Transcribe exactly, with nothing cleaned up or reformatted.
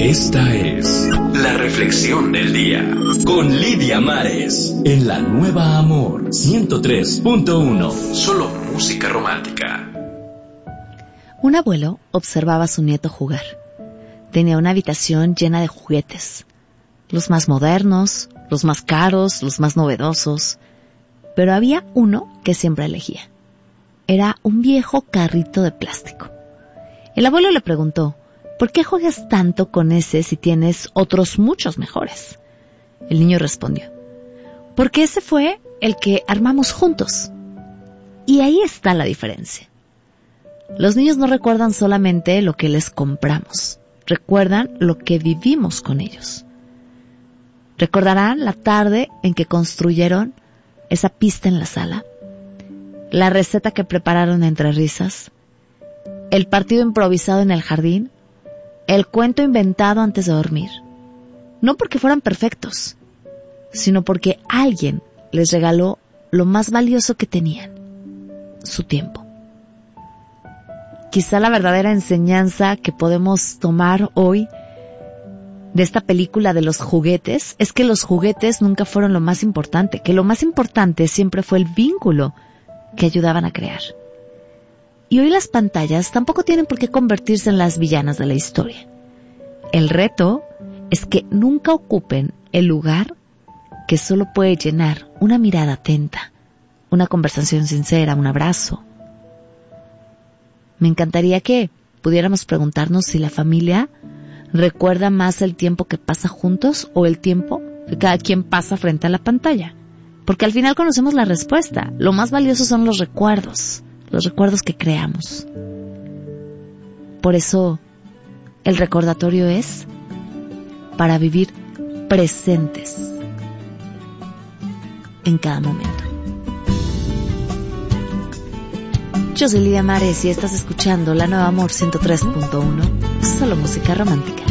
Esta es la reflexión del día con Lidia Mares en la Nueva Amor ciento tres punto uno. Solo música romántica. Un abuelo observaba a su nieto jugar. Tenía una habitación llena de juguetes, los más modernos, los más caros, los más novedosos, pero había uno que siempre elegía. Era un viejo carrito de plástico. El abuelo le preguntó: ¿por qué juegas tanto con ese si tienes otros muchos mejores? El niño respondió: porque ese fue el que armamos juntos. Y ahí está la diferencia. Los niños no recuerdan solamente lo que les compramos, recuerdan lo que vivimos con ellos. Recordarán la tarde en que construyeron esa pista en la sala, la receta que prepararon entre risas, el partido improvisado en el jardín, el cuento inventado antes de dormir. No porque fueran perfectos, sino porque alguien les regaló lo más valioso que tenían: su tiempo. Quizá la verdadera enseñanza que podemos tomar hoy de esta película de los juguetes es que los juguetes nunca fueron lo más importante, que lo más importante siempre fue el vínculo que ayudaban a crear. Y hoy las pantallas tampoco tienen por qué convertirse en las villanas de la historia. El reto es que nunca ocupen el lugar que solo puede llenar una mirada atenta, una conversación sincera, un abrazo. Me encantaría que pudiéramos preguntarnos si la familia recuerda más el tiempo que pasa juntos o el tiempo que cada quien pasa frente a la pantalla. Porque al final conocemos la respuesta. Lo más valioso son los recuerdos, los recuerdos que creamos. Por eso, el recordatorio es para vivir presentes en cada momento. Yo soy Lidia Mares y estás escuchando La Nueva Amor ciento tres punto uno, solo música romántica.